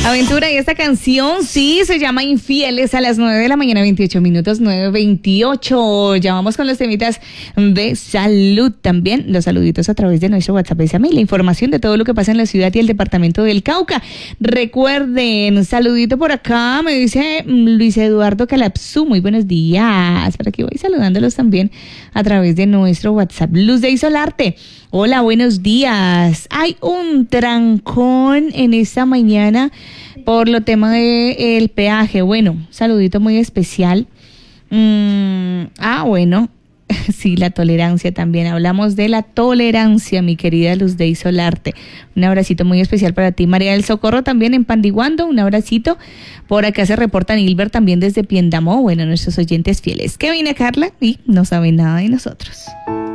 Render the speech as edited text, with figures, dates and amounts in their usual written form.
Aventura, y esta canción sí se llama Infieles a las 9 de la mañana, 28 minutos, 9:28. Ya vamos con los temitas de salud también. Los saluditos a través de nuestro WhatsApp. Esa la información de todo lo que pasa en la ciudad y el departamento del Cauca. Recuerden, saludito por acá, me dice Luis Eduardo Calapsú. Muy buenos días. Por aquí voy saludándolos también a través de nuestro WhatsApp. Luz de Isolarte. Hola, buenos días. Hay un trancón en esta mañana por lo tema del peaje. Bueno, saludito muy especial. Bueno, sí, la tolerancia también. Hablamos de la tolerancia, mi querida Luz de Isolarte. Un abracito muy especial para ti. María del Socorro también en Pandiguando. Un abracito. Por acá se reporta Nilbert también desde Piendamó. Bueno, nuestros oyentes fieles. Que viene Carla y no sabe nada de nosotros.